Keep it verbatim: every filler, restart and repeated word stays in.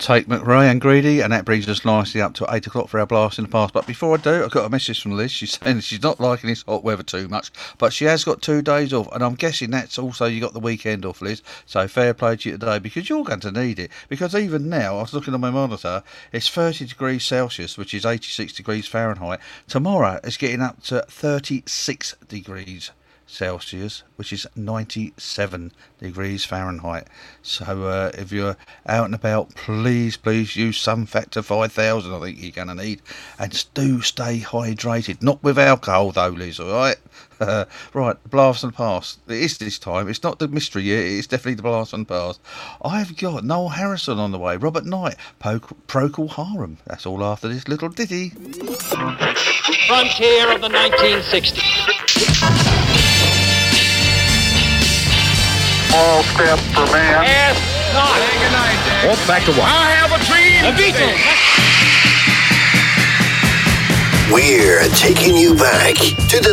take McRae and Greedy, and that brings us nicely up to eight o'clock for our blast in the past. But before I do, I've got a message from Liz. She's saying she's not liking this hot weather too much, but she has got two days off, and I'm guessing that's also you got the weekend off, Liz. So fair play to you today, because you're going to need it. Because even now, I was looking on my monitor, it's thirty degrees Celsius, which is eighty-six degrees Fahrenheit. Tomorrow it's getting up to thirty-six degrees Celsius, which is ninety-seven degrees Fahrenheit. So uh, if you're out and about, please, please use Sun Factor five thousand, I think you're going to need. And do stay hydrated. Not with alcohol, though, Liz, all right? Uh, right, the blast and pass. It is this time. It's not the mystery year. It's definitely the blast and pass. I've got Noel Harrison on the way. Robert Knight. Po- Procol Harum. That's all after this little ditty. Frontier of the nineteen sixties. Small step for man. Yes, not. Hey, good night, Dad. Walk back to what? I have a dream. The Beatles. We're taking you back to the